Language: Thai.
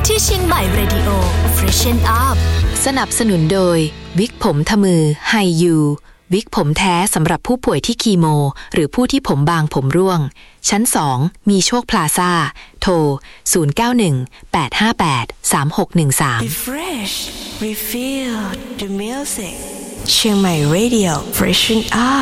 ที่เชียงใหม่เรดิโอ Freshen Up สนับสนุนโดยวิกผมทมือไฮยูวิกผมแท้สำหรับผู้ป่วยที่คีโมหรือผู้ที่ผมบางผมร่วงชั้น2มีโชคพลาซ่าโทร0918583613 Refresh Refill the music เชียงใหม่ Radio Freshen Up